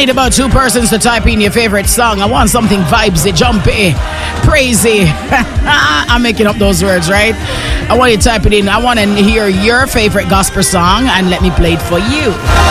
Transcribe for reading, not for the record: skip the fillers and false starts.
need about 2 persons to type in your favorite song. I want something vibesy, jumpy, crazy. I'm making up those words, right? I want you to type it in. I want to hear your favorite gospel song and let me play it for you.